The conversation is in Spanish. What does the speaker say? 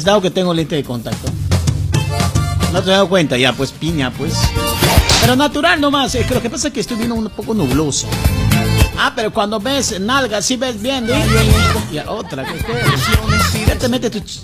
dado que tengo lente de contacto. No te has dado cuenta, ya, pues piña, pues. Pero natural nomás, es que lo que pasa es que estoy viendo un poco nubloso. Ah, pero cuando ves nalgas, sí ves bien, ¿eh? Ya, otra, ¿qué? Ya te metes